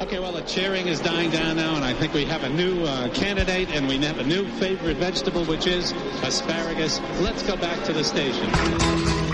Okay, well, the cheering is dying down now, and I think we have a new candidate, and we have a new favorite vegetable, which is asparagus. Let's go back to the station.